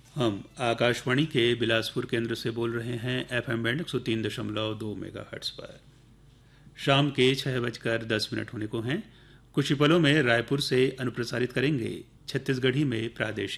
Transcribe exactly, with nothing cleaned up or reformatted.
हम आकाशवाणी के बिलासपुर केंद्र से बोल रहे हैं एफएम बैंड एक सौ तीन दशमलव दो मेगाहर्ट्ज पर। शाम के छह बजकर दस मिनट होने को हैं। कुछ ही पलों में रायपुर से अनुप्रसारित करेंगे छत्तीसगढ़ी में प्रादेशिक